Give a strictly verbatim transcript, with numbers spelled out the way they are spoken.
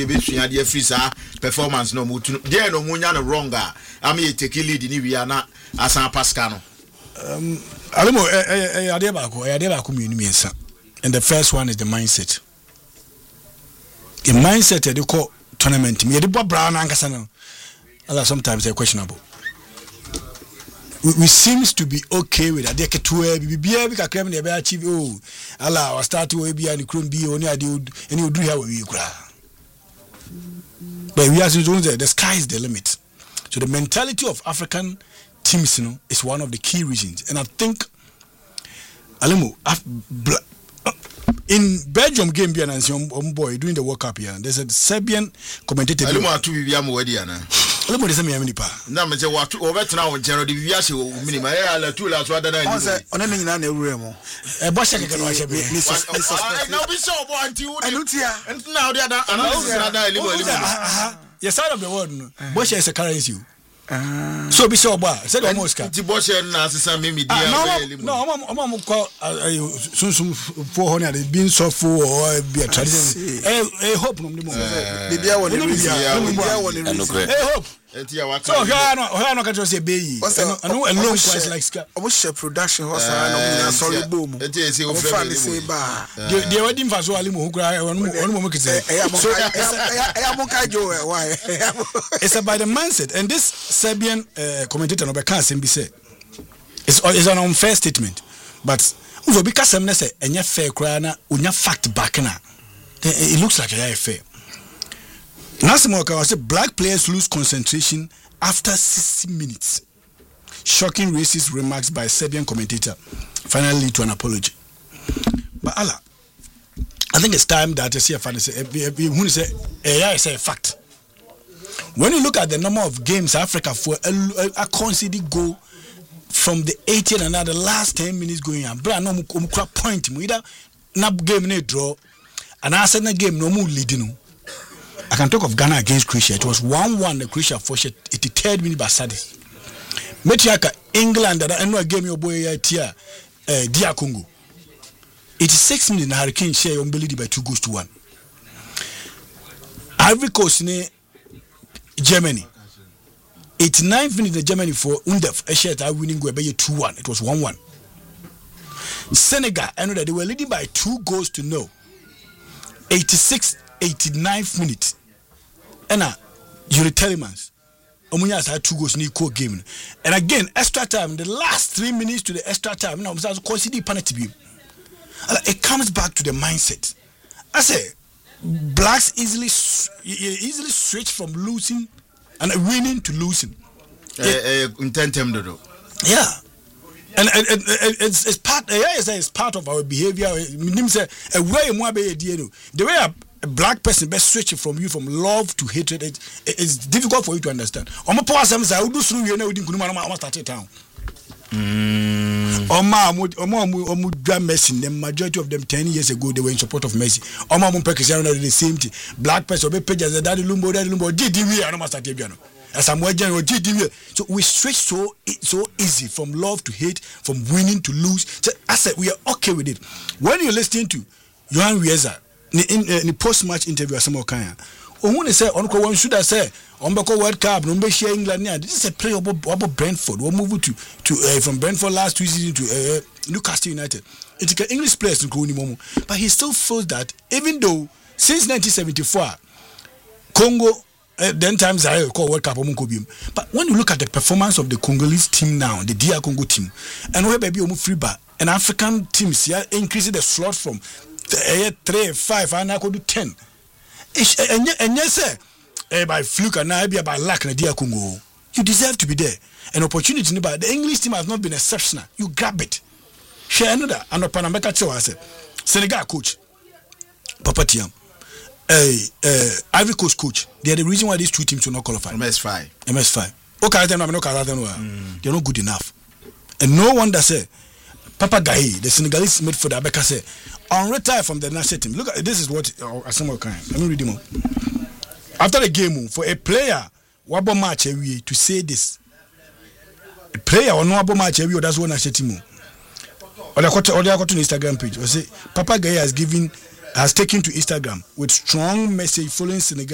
de be sua de afisa performance no mutu there no munya no wronga am ye take lead ni wi ana asan pasca no um alemo eh eh ade ba ko eh ade ba ko mi ni miensa. And the first one is the mindset. The mindset they call tournament. Me the brown ankasa no. Allah sometimes they're questionable. We, we seems to be okay with that. They can two be be we can claim they be achieve. Oh, Allah was start to be and couldn't be only ade any do here we cry. But we are saying the sky is the limit. So the mentality of African teams, you know, is one of the key reasons. And I think Alemo in Belgium game be an boy doing the World Cup here. There's a Serbian commentator. Alemo to be am wedi ana. Alemo dey say me amini pa. Na me say what over to now general the bia se minima e ala tu la so adana ni. On say ona me nyina na ewure mo. E bo se keke no a se be. Na be so bo anti wo. Anutia. And now the other another Alemo Alemo. Yes, side of the world no. Bo se is a currency. Uh, so be so bad. Said almost can. The boss na asisa me media. No, no, I'm I'm call soon soon four hundred being so full or be a tradition. Eh, hope no more. The dia one the dia one. Eh, hope. So here no, here no can just say be. I know alone quite like ska. Almost share production horse na sorry boom. It is you say ba. The wedding for so Alemo who cry one one more say. So eh am kai jo why. It's about the mindset and this Serbian uh, commentator no be can say be say. It's it's an unfair statement. But we because some say enya fair cry na unya fact back na. It looks like a fair. Nasimoka was say black players lose concentration after sixty minutes. Shocking racist remarks by Serbian commentator finally lead to an apology. But Allah, I think it's time that I see a fan say who say A I say a fact. When you look at the number of games Africa for a, a conceded goal from the eightieth and now the last ten minutes going on, but no point either na game no draw and I said na game no more leading. I can talk of Ghana against Croatia. It was one one the Croatia for eighty-third minute by Sadi. Metiaka England that I know a game your boy here uh D R Congo. eighty-six minutes na Hurricane share unbelievable by two goals to one. Ivory Coast in Germany. eighty-ninth minute in Germany for Undef a share that winning goal by two one. It was one one. Senegal, I know that they were leading by two goals to no. eighty-six eighty-ninth minute. And uh, Yuri Telemans, Omunya has had two goals in the equal game. And again, extra time, the last three minutes to the extra time, now I'm consider penalty. It comes back to the mindset. I say, blacks easily easily switch from losing and winning to losing. Eh, eh, yeah. And, and, and, and it's, it's part. Yeah, it's part of our behavior. The way a black person best switch from you from love to hatred, it, it's difficult for you to understand. I'm a person say I would do through you know we didn't come on start it down. Oma Oma Oma Messi. The majority of them ten years ago they were in support of Messi. Oma Mumpekisiano the same thing. Black person be pages that Daddy Lumbo Daddy Lumbo did we are not start it piano. As I'm watching, so we switch so so easy from love to hate, from winning to lose. So I said we are okay with it. When you're listening to Johan Wieza in in the post-match interview, some Kanya, or when they say on one should I say on the World Cup, no share England. This is a player about Brentford. We'll move to to uh, from Brentford last two seasons to uh, Newcastle United. It's an English player to go anymore, but he still feels that even though since nineteen seventy-four, Congo. Uh, then times I call World Cup. But when you look at the performance of the Congolese team now, the D R Congo team, and where baby omu free bar, and African teams yeah increasing the slot from three, five, and I could do ten. And and yes, sir, by fluke and now by luck in D R Congo, you deserve to be there. An opportunity, but the English team has not been exceptional. You grab it. Share another and upon America too. I said, Senegal coach, Papa Tiam. Uh, uh, Ivory Coast coach. They are the reason why these two teams will not qualify. M S five. M S five. Okay, they're not They're not good enough. And no wonder say Papa Gaye, the Senegalese midfielder, Abeka say, on retire from the national team. Look at this is what uh, Asamoah Khan. Let me read him. After the game, for a player, wabo match every to say this. A player or no wabo match every that's one national team. Or they got to Instagram page. Or say Papa Gaye has given. Has taken to Instagram with strong message following Senegal.